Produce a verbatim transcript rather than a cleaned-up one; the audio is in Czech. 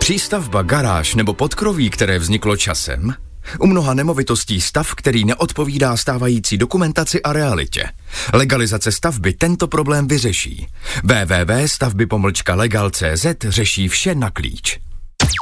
Přístavba, garáž nebo podkroví, které vzniklo časem? U mnoha nemovitostí stav, který neodpovídá stávající dokumentaci a realitě. Legalizace stavby tento problém vyřeší. w w w tečka stavby pomlčka legal tečka c z řeší vše na klíč.